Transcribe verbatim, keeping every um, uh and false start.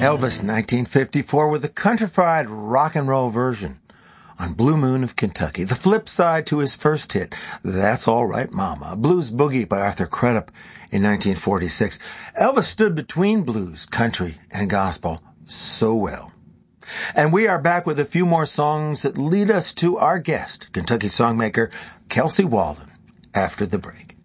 Elvis, nineteen fifty-four, with a countrified rock and roll version on Blue Moon of Kentucky. The flip side to his first hit, That's All Right Mama, a blues boogie by Arthur Crudup in nineteen forty-six. Elvis stood between blues, country, and gospel so well. And we are back with a few more songs that lead us to our guest, Kentucky songmaker Kelsey Walden, after the break.